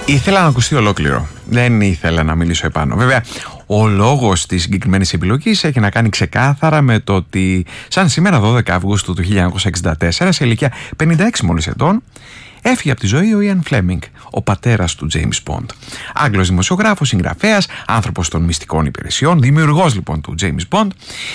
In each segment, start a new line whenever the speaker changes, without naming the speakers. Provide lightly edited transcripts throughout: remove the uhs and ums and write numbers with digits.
Ήθελα να ακουστεί ολόκληρο. Δεν ήθελα να μιλήσω επάνω. Βέβαια, ο λόγος της συγκεκριμένης επιλογής έχει να κάνει ξεκάθαρα με το ότι, σαν σήμερα 12 Αυγούστου του 1964, σε ηλικία 56 μόλις ετών, έφυγε από τη ζωή ο Ιαν Φλέμινγκ, ο πατέρας του James Bond. Άγγλος δημοσιογράφος, συγγραφέας, άνθρωπος των μυστικών υπηρεσιών, δημιουργός λοιπόν του James Bond.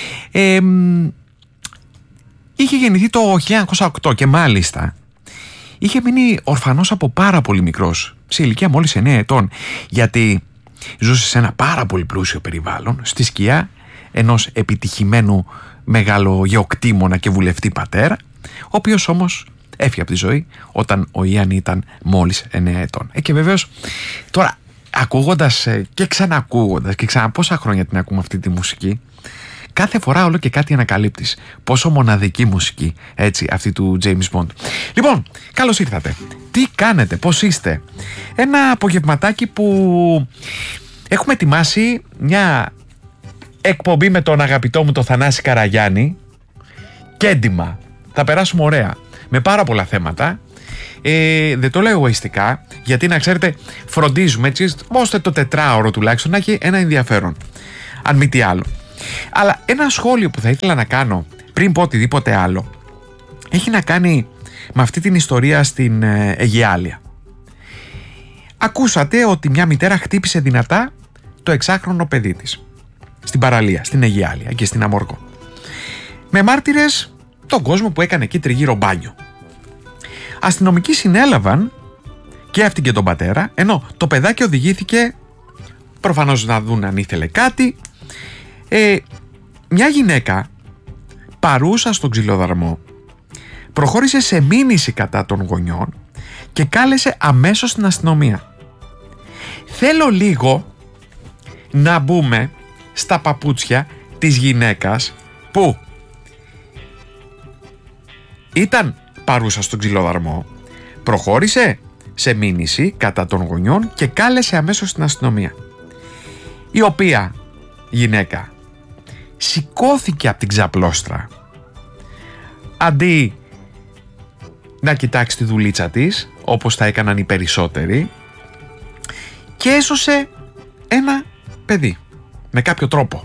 Είχε γεννηθεί το 1908 και μάλιστα είχε μείνει ορφανός από πάρα πολύ μικρός, σε ηλικία μόλις 9 ετών, γιατί ζούσε σε ένα πάρα πολύ πλούσιο περιβάλλον, στη σκιά ενός επιτυχημένου μεγαλογεωκτήμονα και βουλευτή πατέρα, ο οποίος όμως έφυγε από τη ζωή όταν ο Ιαν ήταν μόλις 9 ετών. Και βεβαίως τώρα, ακούγοντας και ξανακούγοντας και ξανά πόσα χρόνια την ακούμε αυτή τη μουσική, κάθε φορά όλο και κάτι ανακαλύπτεις. Πόσο μοναδική μουσική, έτσι, αυτή του James Bond. Λοιπόν, καλώς ήρθατε. Τι κάνετε, πώς είστε? Ένα απογευματάκι που έχουμε ετοιμάσει μια εκπομπή με τον αγαπητό μου τον Θανάση Καραγιάννη. Κέντημα. Θα περάσουμε ωραία. Με πάρα πολλά θέματα. Δεν το λέω εγωιστικά, γιατί να ξέρετε, φροντίζουμε έτσι, ώστε το τετράωρο τουλάχιστον να έχει ένα ενδιαφέρον. Αν μη τι άλλο. Αλλά ένα σχόλιο που θα ήθελα να κάνω πριν πω οτιδήποτε άλλο έχει να κάνει με αυτή την ιστορία στην Αιγιάλεια. Ακούσατε ότι μια μητέρα χτύπησε δυνατά το 6χρονο παιδί της στην παραλία, στην Αιγιάλεια και στην Αμοργό, με μάρτυρες τον κόσμο που έκανε εκεί τριγύρω μπάνιο. Αστυνομικοί συνέλαβαν και αυτήν και τον πατέρα, ενώ το παιδάκι οδηγήθηκε προφανώς να δουν αν ήθελε κάτι. Μια γυναίκα παρούσα στον ξυλοδαρμό προχώρησε σε μήνυση κατά των γονιών και κάλεσε αμέσως την αστυνομία. Θέλω λίγο να μπούμε στα παπούτσια της γυναίκας που ήταν παρούσα στον ξυλοδαρμό, προχώρησε σε μήνυση κατά των γονιών και κάλεσε αμέσως την αστυνομία, η οποία γυναίκα σηκώθηκε από την ξαπλώστρα, αντί να κοιτάξει τη δουλίτσα της όπως θα έκαναν οι περισσότεροι, και έσωσε ένα παιδί με κάποιο τρόπο.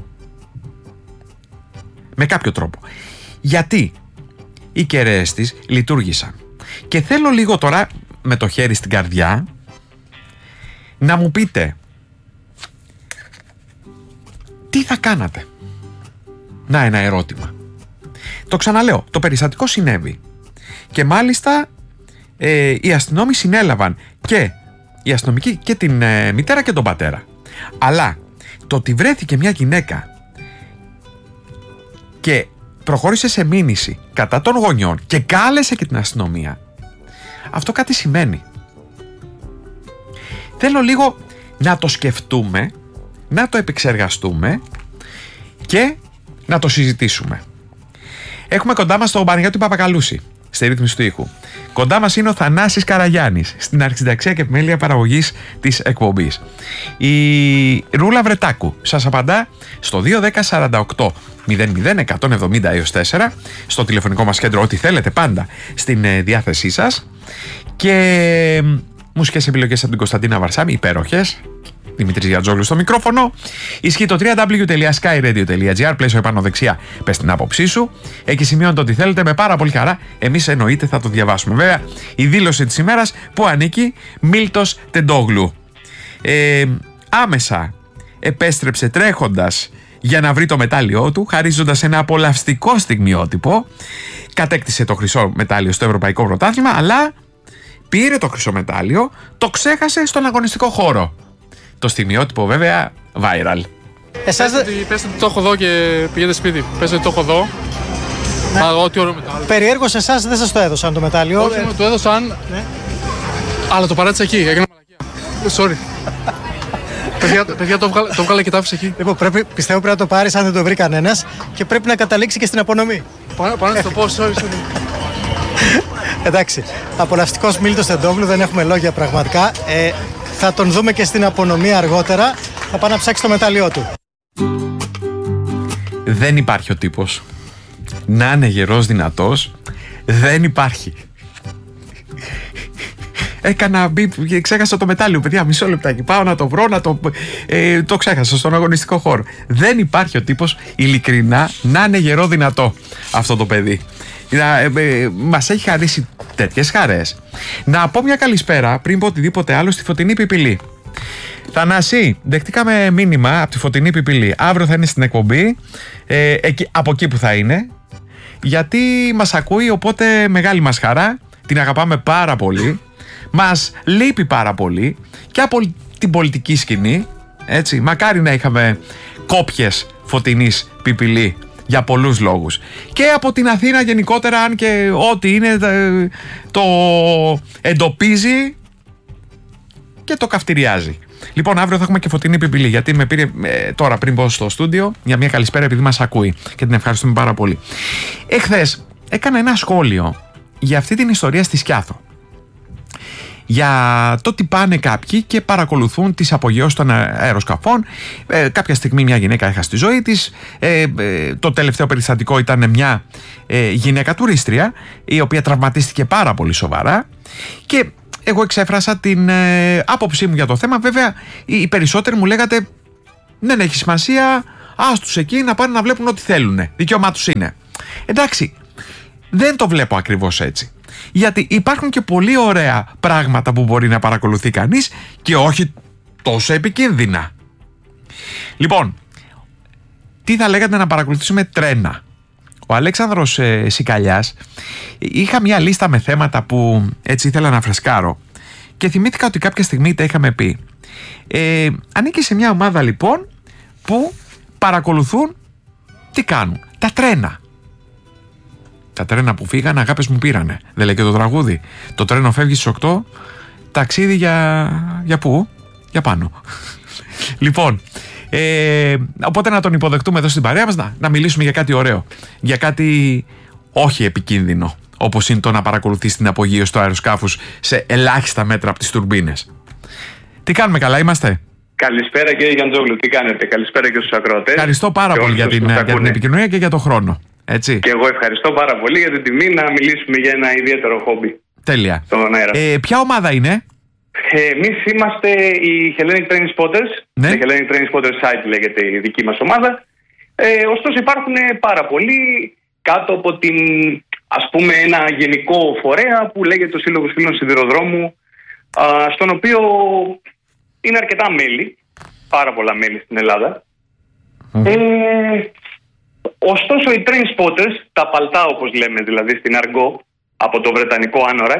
Γιατί οι κεραίες της λειτουργήσαν. Και θέλω λίγο τώρα, με το χέρι στην καρδιά, να μου πείτε τι θα κάνατε. Να, ένα ερώτημα. Το ξαναλέω, το περιστατικό συνέβη και μάλιστα οι αστυνόμοι συνέλαβαν και οι αστυνομικοί και την μητέρα και τον πατέρα. Αλλά το ότι βρέθηκε μια γυναίκα και προχώρησε σε μήνυση κατά των γονιών και κάλεσε και την αστυνομία, αυτό κάτι σημαίνει. Θέλω λίγο να το σκεφτούμε, να το επεξεργαστούμε και να το συζητήσουμε. Έχουμε κοντά μας τον Παναγιώτη Παπακαλούση στη ρύθμιση του ήχου. Κοντά μας είναι ο Θανάσης Καραγιάννης στην αρχισυνταξία και επιμέλεια παραγωγής της εκπομπής. Η Ρούλα Βρετάκου σας απαντά στο 210 48 00 170 έως 4, στο τηλεφωνικό μας κέντρο, ό,τι θέλετε πάντα στην διάθεσή σας. Και μουσικές επιλογές από την Κωνσταντίνα Βαρσάμι, υπέροχες. Δημήτρης Γιατζόγλου στο μικρόφωνο. Ισχύει το www.skyradio.gr. Πλαίσιο επάνω δεξιά, πες την άποψή σου. Εκεί σημειώνετε ό,τι θέλετε με πάρα πολύ χαρά. Εμείς εννοείται θα το διαβάσουμε. Βέβαια, η δήλωση της ημέρας που ανήκει Μίλτος Τεντόγλου. Άμεσα επέστρεψε τρέχοντας για να βρει το μετάλλιό του, χαρίζοντας ένα απολαυστικό στιγμιότυπο. Κατέκτησε το χρυσό μετάλλιο στο Ευρωπαϊκό Πρωτάθλημα, αλλά πήρε το χρυσό μετάλλιο, το ξέχασε στον αγωνιστικό χώρο. Το στιγμιότυπο βέβαια viral.
Πες ότι το έχω δω και πηγαίνετε σπίτι. Πες ότι το έχω δω. Ναι. Ό,τι ωραίο μετάλλιο.
Περιέργως εσάς δεν σας το έδωσαν το μετάλλιο.
Όχι, μου το έδωσαν, ναι. Αλλά το παράτησα εκεί, έκανα μαλακία. Sorry. Παιδιά, το βγάλα και το άφησα εκεί.
Λοιπόν, πιστεύω πρέπει να το πάρεις αν δεν το βρει κανένας και πρέπει να καταλήξει και στην απονομή.
Πάνω να το πω, sorry.
Εντάξει, απολαυστικός Μίλτος Τεντόγλου, δεν έχουμε λόγια πραγματικά. Θα τον δούμε και στην απονομή αργότερα. Θα πάει να ψάξει το μετάλλιό του.
Δεν υπάρχει ο τύπος. Να είναι γερός δυνατός. Δεν υπάρχει. Έκανα μπιπ, ξέχασα το μετάλλιο, παιδιά. Μισό λεπτάκι. Πάω να το βρω, το ξέχασα στον αγωνιστικό χώρο. Δεν υπάρχει ο τύπος ειλικρινά να είναι γερό δυνατό αυτό το παιδί. Μας έχει χαρίσει τέτοιες χαρές. Να πω μια καλησπέρα πριν πω οτιδήποτε άλλο στη Φωτεινή Πιπηλή. Θανάση, δεχτήκαμε μήνυμα από τη Φωτεινή Πιπηλή. Αύριο θα είναι στην εκπομπή, από εκεί που θα είναι, γιατί μας ακούει, οπότε μεγάλη μας χαρά. Την αγαπάμε πάρα πολύ. Μας λείπει πάρα πολύ και από την πολιτική σκηνή, έτσι. Μακάρι να είχαμε κόπιες Φωτεινής Πιπηλή για πολλούς λόγους. Και από την Αθήνα γενικότερα, αν και ό,τι είναι το εντοπίζει και το καυτηριάζει. Λοιπόν, αύριο θα έχουμε και Φωτεινή Πιπηλή, γιατί με πήρε τώρα πριν πω στο στούντιο για μια καλησπέρα, επειδή μας ακούει και την ευχαριστούμε πάρα πολύ. Εχθές έκανα ένα σχόλιο για αυτή την ιστορία στη Σκιάθο. Για το ότι πάνε κάποιοι και παρακολουθούν τις απογειώσεις των αεροσκαφών. Κάποια στιγμή μια γυναίκα έχασε τη ζωή της. Το τελευταίο περιστατικό ήταν μια γυναίκα τουρίστρια, η οποία τραυματίστηκε πάρα πολύ σοβαρά. Και εγώ εξέφρασα την άποψή μου για το θέμα. Βέβαια, οι περισσότεροι μου λέγατε δεν έχει σημασία, άστους εκεί να πάνε να βλέπουν ό,τι θέλουν. Δικαίωμά τους είναι. Εντάξει, δεν το βλέπω ακριβώς έτσι. Γιατί υπάρχουν και πολύ ωραία πράγματα που μπορεί να παρακολουθεί κανείς και όχι τόσο επικίνδυνα. Λοιπόν, τι θα λέγατε να παρακολουθήσουμε τρένα? Ο Αλέξανδρος Σικαλιάς, είχα μια λίστα με θέματα που έτσι ήθελα να φρεσκάρω και θυμήθηκα ότι κάποια στιγμή τα είχαμε πει. Ανήκει σε μια ομάδα λοιπόν που παρακολουθούν τι κάνουν. Τα τρένα. Τα τρένα που φύγαν, αγάπες μου πήρανε. Δεν λέει και το τραγούδι? Το τρένο φεύγει στις 8, ταξίδι για πού? Για πάνω. Λοιπόν, οπότε να τον υποδεχτούμε εδώ στην παρέα μας, να μιλήσουμε για κάτι ωραίο. Για κάτι όχι επικίνδυνο, όπως είναι το να παρακολουθείς την απογείωση του αεροσκάφους σε ελάχιστα μέτρα από τις τουρμπίνες. Τι κάνουμε, καλά είμαστε?
Καλησπέρα κύριε Γιαντζόγλου, τι κάνετε? Καλησπέρα και στους ακροατές.
Ευχαριστώ πάρα πολύ για την επικοινωνία και για τον χρόνο. Έτσι.
Και εγώ ευχαριστώ πάρα πολύ για την τιμή να μιλήσουμε για ένα ιδιαίτερο χόμπι.
Τέλεια.
Στον αέρα.
Ποια ομάδα είναι?
Εμείς είμαστε οι Hellenic Training Spotters.
Ναι.
Η Hellenic Training Spotters site λέγεται η δική μας ομάδα. Ωστόσο υπάρχουν πάρα πολλοί κάτω από την, ας πούμε, ένα γενικό φορέα που λέγεται ο Σύλλογος Φίλων Σιδηροδρόμου, στον οποίο είναι αρκετά μέλη, πάρα πολλά μέλη στην Ελλάδα. Ωστόσο οι train spotters, τα παλτά όπως λέμε δηλαδή στην αργό, από το βρετανικό Anorak,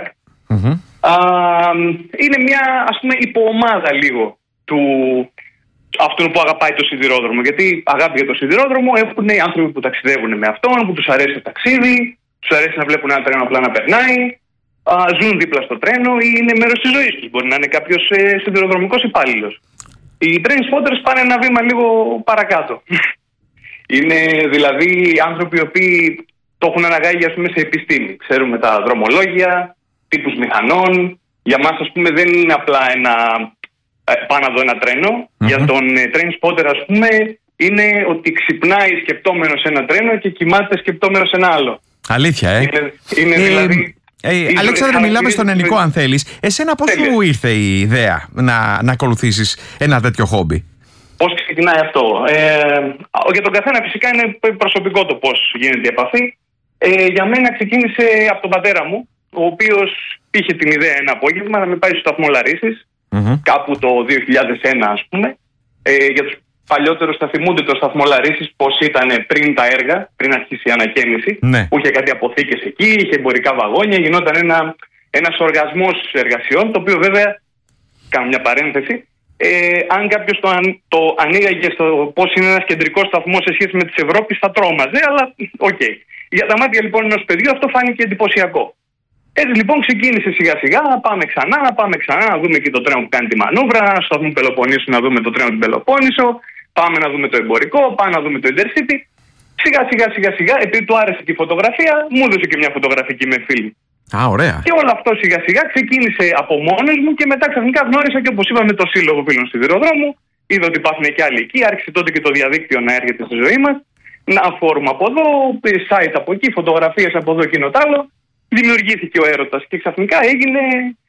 είναι μια, ας πούμε, υποομάδα λίγο του αυτού που αγαπάει το σιδηρόδρομο. Γιατί αγάπη για το σιδηρόδρομο έχουν οι άνθρωποι που ταξιδεύουν με αυτόν, που τους αρέσει το ταξίδι, τους αρέσει να βλέπουν ένα τρένο απλά να περνάει, ζουν δίπλα στο τρένο ή είναι μέρος της ζωής τους. Μπορεί να είναι κάποιος σιδηροδρομικός υπάλληλος. Οι train spotters πάνε ένα βήμα λίγο παρακάτω. Είναι δηλαδή άνθρωποι οι οποίοι το έχουν αναγάγει, ας πούμε, σε επιστήμη. Ξέρουμε τα δρομολόγια, τύπους μηχανών. Για μας, ας πούμε, δεν είναι απλά πάω να δω ένα τρένο. Για τον train spotter, ας πούμε, είναι ότι ξυπνάει σκεπτόμενος ένα τρένο και κοιμάται σκεπτόμενος ένα άλλο.
Αλήθεια,
Είναι δηλαδή...
Αλέξανδρε, μιλάμε στον ελληνικό αν θέλεις. Εσένα πώς σου ήρθε η ιδέα να ακολουθήσεις ένα τέτοιο χόμπι?
Πώς ξεκινάει αυτό? Για τον καθένα φυσικά είναι προσωπικό το πώς γίνεται η επαφή. Για μένα ξεκίνησε από τον πατέρα μου, ο οποίος είχε την ιδέα ένα απόγευμα να με πάει στο σταθμό Λαρίσης, κάπου το 2001 ας πούμε. Για τους παλιότερους θα θυμούνται το σταθμό Λαρίσης πώς ήταν πριν τα έργα, πριν αρχίσει η ανακαίνιση.
Ναι.
Που είχε κάτι αποθήκες εκεί, είχε εμπορικά βαγόνια, γινόταν ένας οργασμός εργασιών, το οποίο βέβαια, κάνω μια παρένθεση, αν κάποιος το ανοίγαγε στο πώς είναι ένας κεντρικός σταθμός σε σχέση με τις Ευρώπης θα τρόμαζε, αλλά οκ. Για τα μάτια λοιπόν ενός παιδιού αυτό φάνηκε εντυπωσιακό. Έτσι λοιπόν ξεκίνησε σιγά σιγά να πάμε ξανά, να δούμε και το τρένο που κάνει τη μανούβρα, στο σταθμό Πελοποννήσου να δούμε το τρένο του Πελοπόννησο, πάμε να δούμε το εμπορικό, πάμε να δούμε το Intercity. Σιγά, επειδή του άρεσε και η φωτογραφία, μου έδωσε και μια φωτογραφική με φίλη.
Ωραία.
Και όλο αυτό σιγά σιγά ξεκίνησε από μόνος μου και μετά ξαφνικά γνώρισα και, όπως είπαμε, το Σύλλογο Φίλων Σιδηροδρόμου. Είδα ότι υπάρχουν και άλλοι εκεί, άρχισε τότε και το διαδίκτυο να έρχεται στη ζωή μας. Να φόρουμ από εδώ, site από εκεί, φωτογραφίες από εδώ και άλλο. Δημιουργήθηκε ο έρωτας και ξαφνικά έγινε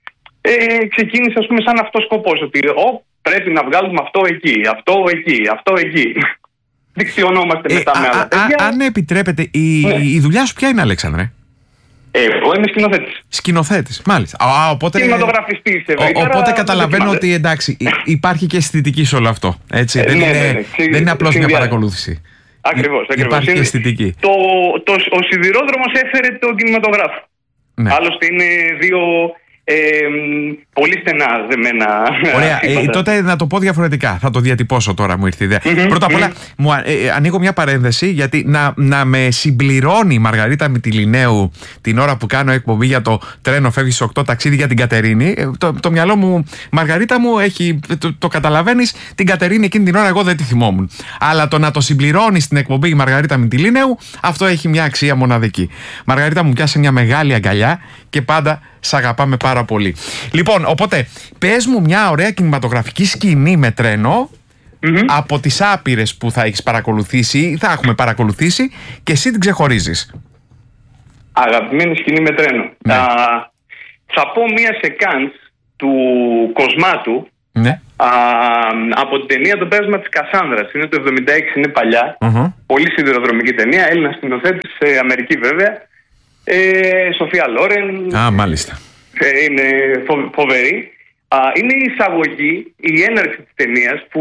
ξεκίνησε, ας πούμε, σαν αυτός σκοπός. Ότι πρέπει να βγάλουμε αυτό εκεί, αυτό εκεί. Δικτυωνόμαστε μετά με άλλα παιδιά.
Αν επιτρέπετε, η δουλειά σου ποια είναι, Αλέξανδρε?
Εγώ είμαι σκηνοθέτης.
Σκηνοθέτης, μάλιστα. Οπότε,
κινηματογραφιστής.
Οπότε καταλαβαίνω ότι εντάξει, υπάρχει και αισθητική σε όλο αυτό. Έτσι, δεν είναι απλώς μια παρακολούθηση.
Ακριβώς.
Υπάρχει και αισθητική.
Ο σιδηρόδρομος έφερε τον κινηματογράφο. Ναι. Άλλωστε είναι δύο πολύ στενά δεμένα.
Ωραία, τότε να το πω διαφορετικά. Θα το διατυπώσω τώρα, μου ήρθε η ιδέα. Πρώτα απ' όλα, ανοίγω μια παρένθεση, γιατί να με συμπληρώνει η Μαργαρίτα Μυτιληναίου την ώρα που κάνω εκπομπή για το τρένο φεύγει στις 8 ταξίδι για την Κατερίνη. Το μυαλό μου, Μαργαρίτα μου, έχει, το καταλαβαίνεις, την Κατερίνη εκείνη την ώρα εγώ δεν τη θυμόμουν. Αλλά το να το συμπληρώνει στην εκπομπή η Μαργαρίτα Μυτιληναίου, αυτό έχει μια αξία μοναδική. Μαργαρίτα μου, πιάσε μια μεγάλη αγκαλιά και πάντα σ' αγαπάμε πάρα πολύ. Λοιπόν, οπότε πες μου μια ωραία κινηματογραφική σκηνή με τρένο από τις άπειρες που θα έχεις παρακολουθήσει ή θα έχουμε παρακολουθήσει και εσύ την ξεχωρίζεις.
Αγαπημένη σκηνή με τρένο.
Ναι.
Θα πω μια σεκάνς του Κοσμάτου,
ναι,
από την ταινία «Το πέρασμα της Κασάνδρας». Είναι το 76, είναι παλιά. Πολύ σιδηροδρομική ταινία, Έλληνα σκηνοθέτης, σε Αμερική βέβαια. Σοφία Λόρεν.
Μάλιστα.
Είναι φοβερή. Είναι η εισαγωγή, η έναρξη της ταινίας που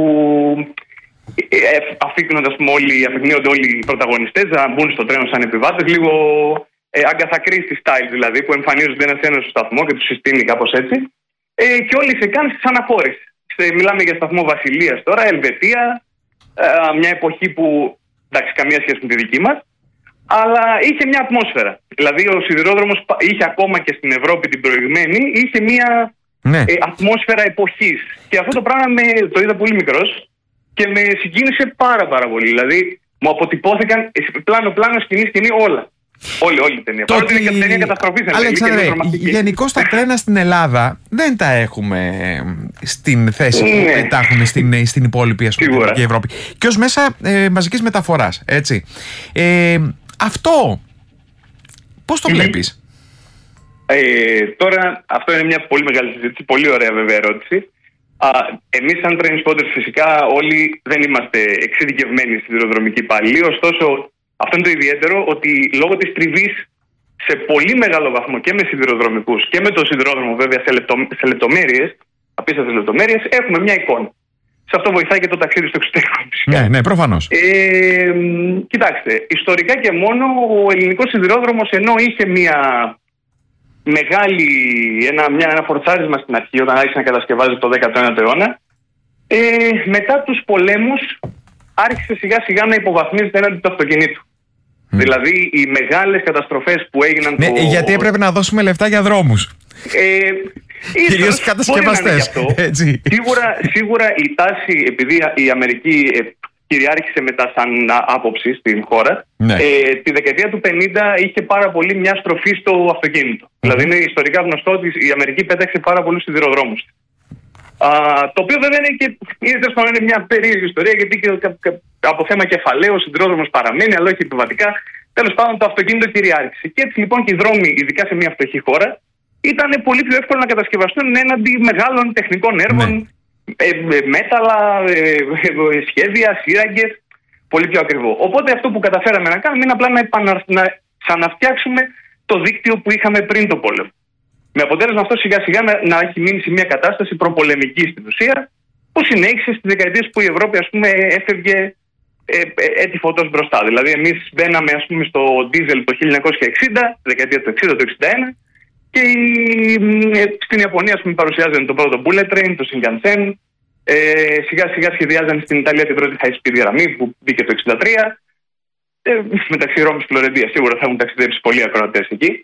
αφηγνύονται όλοι οι πρωταγωνιστές να μπουν στο τρένο σαν επιβάτες, λίγο Agatha Christie style δηλαδή, που εμφανίζονται ένας στο σταθμό και τους συστήνει κάπως έτσι. Και όλοι σε κάνουν στις αναφόρες. Μιλάμε για σταθμό Βασιλείας τώρα, Ελβετία, μια εποχή που εντάξει, καμία σχέση με τη δική μας. Αλλά είχε μια ατμόσφαιρα. Δηλαδή ο σιδηρόδρομος είχε ακόμα και στην Ευρώπη την προηγμένη, είχε μια ατμόσφαιρα εποχής. Και αυτό το πράγμα το είδα πολύ μικρός και με συγκίνησε πάρα πολύ. Δηλαδή μου αποτυπώθηκαν πλάνο, σκηνή όλα. Όλη η ταινία. Παρότι είναι και ταινία καταστροφής.
Αλέξανδρε, γενικώς τα τρένα στην Ελλάδα δεν τα έχουμε στην θέση που τα έχουν στην υπόλοιπη Ευρώπη. Και ως μέσα μαζικής μεταφοράς, έτσι. Αυτό πώς το βλέπεις?
Τώρα αυτό είναι μια πολύ μεγάλη συζήτηση, πολύ ωραία βέβαια ερώτηση. Εμείς σαν train spotters φυσικά όλοι δεν είμαστε εξειδικευμένοι σιδηροδρομικοί υπαλλήλοι, ωστόσο αυτό είναι το ιδιαίτερο, ότι λόγω της τριβής σε πολύ μεγάλο βαθμό και με σιδηροδρομικούς και με το σιδηρόδρομο βέβαια σε λεπτομέρειες, απίστευτες λεπτομέρειες, έχουμε μια εικόνα. Σε αυτό βοηθάει και το ταξίδι στο εξωτερικό.
Ναι, προφανώς.
Κοιτάξτε, ιστορικά και μόνο ο ελληνικός σιδηρόδρομος, ενώ είχε ένα φορτσάρισμα στην αρχή όταν άρχισε να κατασκευάζει το 19ο αιώνα, μετά τους πολέμους άρχισε σιγά σιγά να υποβαθμίζεται έναντι του αυτοκινήτου. Δηλαδή οι μεγάλες καταστροφές που έγιναν.
Ναι, γιατί έπρεπε να δώσουμε λεφτά για δρόμους. Κυρίως οι κατασκευαστές.
Σίγουρα η τάση, επειδή η Αμερική κυριάρχησε μετά σαν άποψη στην χώρα, τη δεκαετία του 50 είχε πάρα πολύ μια στροφή στο αυτοκίνητο. Δηλαδή είναι ιστορικά γνωστό ότι η Αμερική πέταξε πάρα πολλούς σιδηροδρόμους. Το οποίο βέβαια είναι μια περίεργη ιστορία, γιατί και από θέμα κεφαλαίου ο σιδηρόδρομος παραμένει, αλλά όχι επιβατικά. Τέλος πάντων, το αυτοκίνητο κυριάρχησε. Και έτσι λοιπόν και οι δρόμοι, ειδικά σε μια φτωχή χώρα, ήταν πολύ πιο εύκολο να κατασκευαστούν έναντι μεγάλων τεχνικών έργων, μέταλλα, σχέδια, σύραγγες, πολύ πιο ακριβό. Οπότε αυτό που καταφέραμε να κάνουμε είναι απλά να ξαναφτιάξουμε το δίκτυο που είχαμε πριν το πόλεμο. Με αποτέλεσμα αυτό σιγά σιγά να έχει μείνει σε μια κατάσταση προπολεμική στην ουσία, που συνέχισε στις δεκαετίες που η Ευρώπη, ας πούμε, έφευγε έτη φωτός μπροστά. Δηλαδή εμείς μπαίναμε, ας πούμε, στο ντίζελ το 1960, δεκαετία του 60, το 61, και στην Ιαπωνία, ας πούμε, παρουσιάζανε το πρώτο bullet train, το Shinkansen. Σιγά σιγά σχεδιάζανε στην Ιταλία την πρώτη high speed γραμμή που μπήκε το 1963. Μεταξύ Ρώμης και Φλωρεντίας σίγουρα θα έχουν ταξιδέψει πολλοί ακροατές εκεί.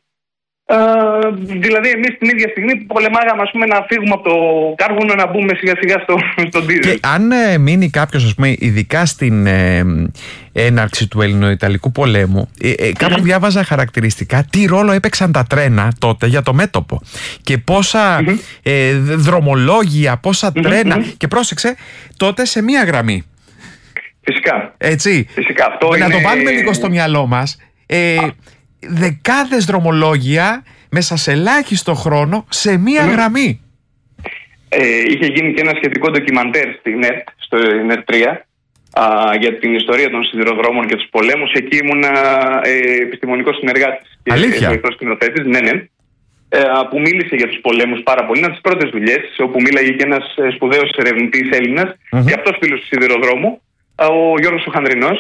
Δηλαδή εμείς την ίδια στιγμή που πολεμάγαμε, ας πούμε, να φύγουμε από το κάρβουνο, να μπούμε σιγά σιγά στον ντίζελ.
Και αν μείνει κάποιος, ας πούμε, ειδικά στην έναρξη του Ελληνοϊταλικού πολέμου, κάπου διάβαζα χαρακτηριστικά τι ρόλο έπαιξαν τα τρένα τότε για το μέτωπο και πόσα δρομολόγια, πόσα τρένα, και πρόσεξε, τότε σε μία γραμμή.
Φυσικά.
Έτσι.
Φυσικά. Αυτό
να
είναι...
το βάλουμε λίγο στο μυαλό μας. Δεκάδες δρομολόγια μέσα σε ελάχιστο χρόνο σε μία γραμμή.
είχε γίνει και ένα σχετικό ντοκιμαντέρ στην ΕΡΤ, στο ΕΡΤ 3, για την ιστορία των σιδηροδρόμων και τους πολέμους. Εκεί ήμουνα επιστημονικός συνεργάτης και βοηθός σκηνοθέτης, ναι, που μίλησε για τους πολέμους πάρα πολύ. Είναι από τις πρώτες δουλειές, όπου μίλαγε και ένας σπουδαίος ερευνητής Έλληνας, και αυτός φίλος του σιδηροδρόμου, ο Γιώργος ο Χανδρινός.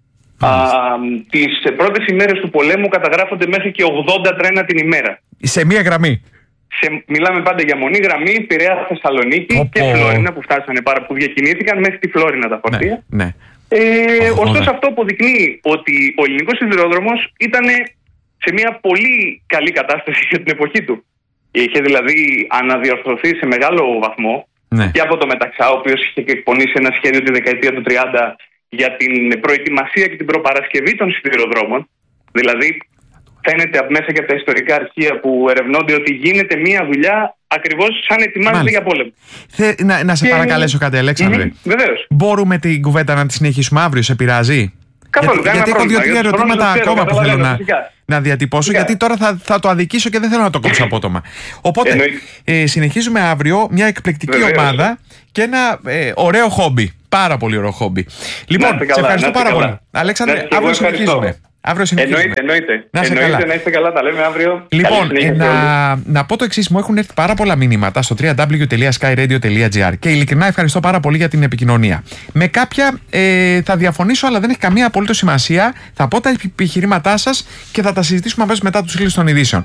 Τις πρώτες ημέρες του πολέμου καταγράφονται μέχρι και 80 τρένα την ημέρα.
Σε μία γραμμή.
Μιλάμε πάντα για μονή γραμμή, Πειραιά, Θεσσαλονίκη και Φλόρινα, που φτάσανε που διακινήθηκαν μέχρι τη Φλόρινα τα φορτία.
Ναι.
Ωστόσο, αυτό αποδεικνύει ότι ο ελληνικός σιδηρόδρομος ήταν σε μια πολύ καλή κατάσταση για την εποχή του. Είχε δηλαδή αναδιορθωθεί σε μεγάλο βαθμό, και από το Μεταξά, ο οποίος είχε εκπονήσει ένα σχέδιο τη δεκαετία του 30 για την προετοιμασία και την προπαρασκευή των σιδηροδρόμων. Δηλαδή, φαίνεται μέσα και από τα ιστορικά αρχεία που ερευνώνται ότι γίνεται μια δουλειά ακριβώς σαν ετοιμάζεται για πόλεμο.
Να σε παρακαλέσω κάτι, Αλέξανδρε.
Βεβαίως.
Μπορούμε την κουβέντα να τη συνεχίσουμε αύριο, σε πειράζει?
Καθόλου.
Γιατί έχω 2-3 ερωτήματα ακόμα που θέλω να διατυπώσω, γιατί τώρα θα το αδικήσω και δεν θέλω να το κόψω απότομα. Οπότε, συνεχίζουμε αύριο μια εκπληκτική ομάδα και ένα ωραίο χόμπι. Πάρα πολύ ωραίο χόμπι. Λοιπόν, σε ευχαριστώ πάρα πολύ. Αλέξανδρε, αύριο συνεχίζουμε.
Εννοείται. Να είστε καλά, τα λέμε αύριο.
Λοιπόν, να πω το εξής: μου έχουν έρθει πάρα πολλά μηνύματα στο www.skyradio.gr και ειλικρινά ευχαριστώ πάρα πολύ για την επικοινωνία. Με κάποια θα διαφωνήσω, αλλά δεν έχει καμία απολύτως σημασία. Θα πω τα επιχειρήματά σας και θα τα συζητήσουμε αμέσως μετά τους κλειστών των ειδήσεων.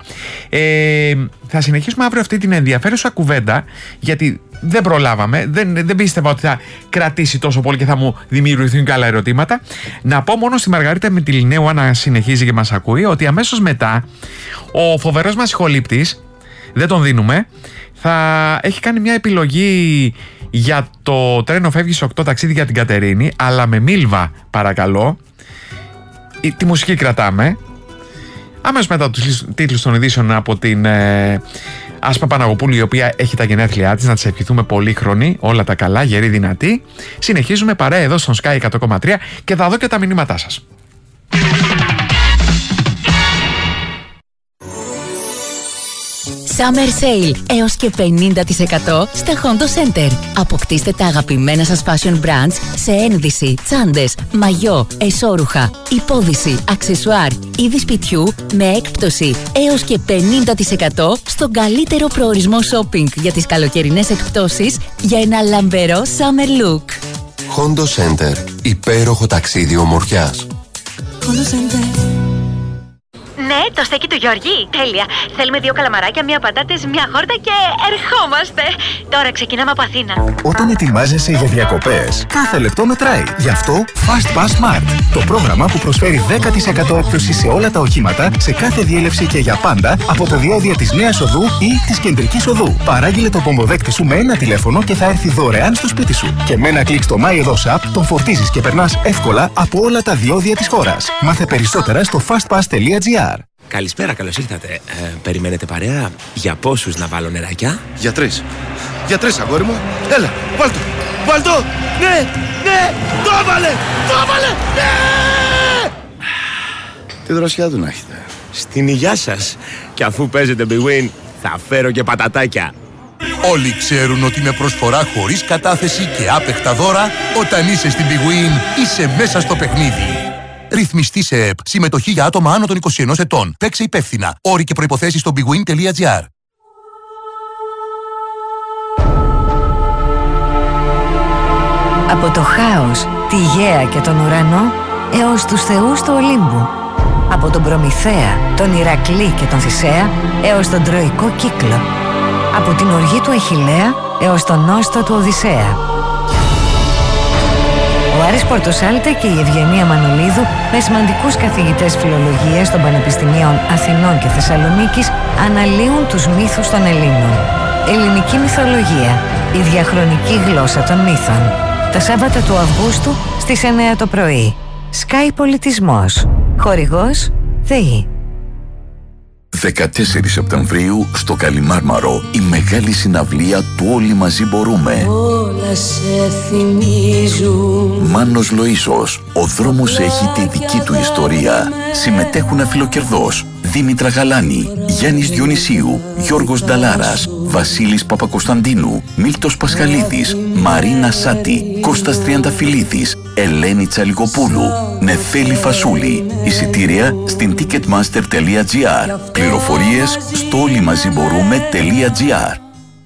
Θα συνεχίσουμε αύριο αυτή την ενδιαφέρουσα κουβέντα, γιατί δεν προλάβαμε, δεν πίστευα ότι θα κρατήσει τόσο πολύ και θα μου δημιουργηθούν και άλλα ερωτήματα. Να πω μόνο στη Μαργαρίτα Μητυλινέου, αν συνεχίζει και μας ακούει, ότι αμέσως μετά ο φοβερός μας ηχολήπτης, δεν τον δίνουμε, θα έχει κάνει μια επιλογή για το τρένο φεύγει σε 8 ταξίδι για την Κατερίνη, αλλά με Μίλβα, παρακαλώ. Τη μουσική κρατάμε. Αμέσως μετά τους τίτλους των ειδήσεων από την Άσπα Παναγοπούλου, η οποία έχει τα γενέθλιά της, να της ευχηθούμε πολύχρονη, όλα τα καλά, γερή, δυνατή. Συνεχίζουμε παρέα εδώ στον Sky 100,3 και θα δω και τα μηνύματά σας.
Summer Sale έως και 50% στα Hondo Center. Αποκτήστε τα αγαπημένα σας fashion brands σε ένδυση, τσάντες, μαγιό, εσώρουχα, υπόδυση, αξεσουάρ, είδη σπιτιού με έκπτωση έως και 50% στον καλύτερο προορισμό shopping για τις καλοκαιρινές εκπτώσεις για ένα λαμπερό summer look.
Hondo Center. Υπέροχο ταξίδι ομορφιάς.
Hondo Center.
Ναι, το στέκι του Γιώργη. Τέλεια. Θέλουμε 2 καλαμαράκια, 1 πατάτες, 1 χόρτα και ερχόμαστε. Τώρα ξεκινάμε από Αθήνα.
Όταν ετοιμάζεσαι για διακοπές, κάθε λεπτό μετράει. Γι' αυτό Fast Pass Smart. Το πρόγραμμα που προσφέρει 10% έκπτωση σε όλα τα οχήματα, σε κάθε διέλευση και για πάντα, από το διόδια της Νέας Οδού ή της Κεντρικής Οδού. Παράγγειλε το πομποδέκτη σου με ένα τηλέφωνο και θα έρθει δωρεάν στο σπίτι σου. Και με ένα κλικ στο MyEdos App τον φορτίζεις και περνάς εύκολα από όλα τα διόδια της χώρας. Μάθε περισσότερα στο fastpass.gr.
Καλησπέρα, καλώς ήρθατε. Περιμένετε παρέα? Για πόσους να βάλω νεράκια?
Για 3. Για 3, αγόρι μου. Έλα, βάλτο. Βάλτο. Ναι, το έβαλε. Ναι. Τι δροσιά του να έχετε.
Στην υγειά σας. Και αφού παίζετε Big Win, θα φέρω και πατατάκια.
Όλοι ξέρουν ότι με προσφορά χωρίς κατάθεση και άπεχτα δώρα, όταν είσαι στην Big Win, είσαι μέσα στο παιχνίδι. Ρυθμιστή σε ΕΠ. Συμμετοχή για άτομα άνω των 21 ετών. Παίξε υπεύθυνα. Όροι και προϋποθέσεις στο bigwin.gr.
Από το χάος, τη γαία και τον ουρανό, έως τους θεούς του Ολύμπου. Από τον Προμηθέα, τον Ηρακλή και τον Θησέα, έως τον Τροϊκό κύκλο. Από την οργή του Αχιλλέα, έως τον νόστο του Οδυσσέα. Ο Άρης Πορτοσάλτε και η Ευγενία Μανολίδου, με σημαντικούς καθηγητές φιλολογίας των Πανεπιστημίων Αθηνών και Θεσσαλονίκης, αναλύουν τους μύθους των Ελλήνων. Ελληνική μυθολογία, η διαχρονική γλώσσα των μύθων. Τα Σάββατα του Αυγούστου στις 9 το πρωί. Sky Πολιτισμός. Χορηγός ΔΕΗ.
14 Σεπτεμβρίου στο Καλιμάρμαρο, η μεγάλη συναυλία του Όλοι Μαζί Μπορούμε.
Όλα σε θυμίζουν.
Μάνος Λοΐσος, ο δρόμος έχει τη δική του ιστορία. Συμμετέχουν αφιλοκερδός Δήμητρα Γαλάνη, Γιάννης Διονυσίου, Γιώργος Νταλάρας, Βασίλης Παπακοσταντίνου, Μίλτος Πασχαλίδης, Μαρίνα Σάτη, Κώστας Τριανταφυλλίδης, Ελένη Τσαλικοπούλου, Νεφέλη Φασούλη. Εισιτήρια στην ticketmaster.gr. Πληροφορίες στο όλοιμαζιμπορούμε.gr.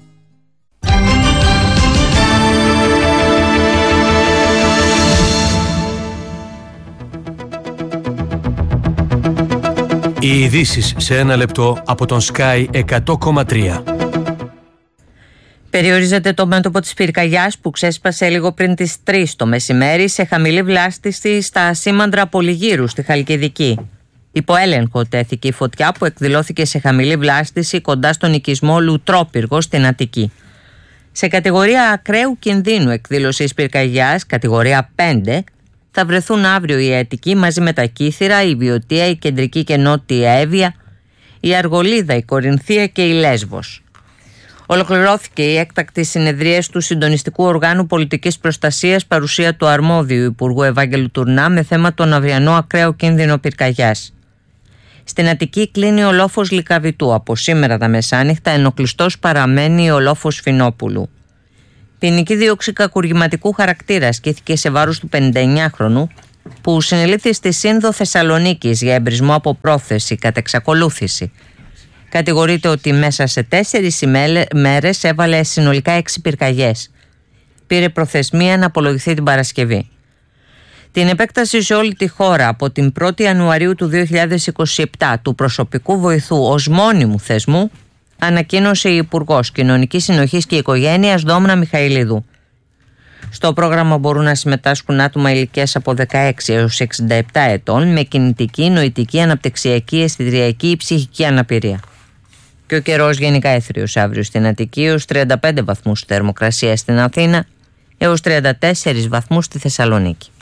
Οι ειδήσεις σε ένα λεπτό από τον Sky 100,3.
Περιορίζεται το μέτωπο της πυρκαγιάς που ξέσπασε λίγο πριν τις 3 το μεσημέρι σε χαμηλή βλάστηση στα σήμαντρα Πολυγύρου στη Χαλκιδική. Υπό έλεγχο τέθηκε η φωτιά που εκδηλώθηκε σε χαμηλή βλάστηση κοντά στον οικισμό Λουτρόπυργο στην Αττική. Σε κατηγορία ακραίου κινδύνου εκδήλωσης πυρκαγιάς, κατηγορία 5, θα βρεθούν αύριο η Αττική μαζί με τα Κύθυρα, η Βιωτία, η Κεντρική και Νότια Εύβοια, η Αργολίδα, η Κορινθία και η Λέσβος. Ολοκληρώθηκε η έκτακτη συνεδρία του Συντονιστικού Οργάνου Πολιτικής Προστασίας παρουσία του αρμόδιου Υπουργού Ευάγγελου Τουρνά με θέμα τον αυριανό ακραίο κίνδυνο πυρκαγιάς. Στην Αττική κλείνει ο λόφος Λυκαβητού. Από σήμερα τα μεσάνυχτα ενοχλιστός παραμένει ο λόφος Φινόπουλου. Ποινική δίωξη κακουργηματικού χαρακτήρα ασκήθηκε σε βάρος του 59χρονου που συνελήφθη στη Σύνδο Θεσσαλονίκης για εμπρισμό από πρόθεση κατά εξακολούθηση. Κατηγορείται ότι μέσα σε 4 μέρες έβαλε συνολικά 6 πυρκαγιές. Πήρε προθεσμία να απολογηθεί την Παρασκευή. Την επέκταση σε όλη τη χώρα από την 1η Ιανουαρίου του 2027 του προσωπικού βοηθού ως μόνιμου θεσμού ανακοίνωσε η Υπουργός Κοινωνικής Συνοχής και Οικογένειας Δόμνα Μιχαηλίδου. Στο πρόγραμμα μπορούν να συμμετάσχουν άτομα ηλικίας από 16 έως 67 ετών με κινητική, νοητική, αναπτυξιακή, αισθητριακή ή ψυχική αναπηρία. Και ο καιρός γενικά έθριος αύριο στην Αττική έως 35 βαθμούς θερμοκρασία στην Αθήνα έως 34 βαθμούς στη Θεσσαλονίκη.